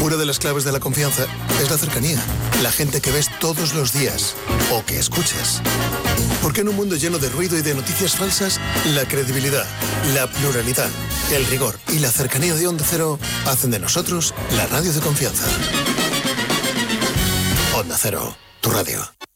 Una de las claves de la confianza es la cercanía. La gente que ves todos los días o que escuchas. Porque en un mundo lleno de ruido y de noticias falsas, la credibilidad, la pluralidad, el rigor y la cercanía de Onda Cero hacen de nosotros la radio de confianza. Onda Cero, tu radio.